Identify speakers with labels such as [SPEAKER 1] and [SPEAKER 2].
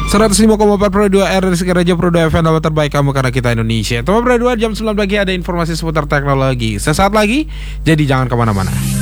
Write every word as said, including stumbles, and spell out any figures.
[SPEAKER 1] seratus lima koma empat Pro dua R Rizky Raja Pro dua F M, nama terbaik kamu karena kita Indonesia. Teman Pro dua jam sembilan pagi ada informasi seputar teknologi. Sesaat lagi, jadi jangan kemana-mana.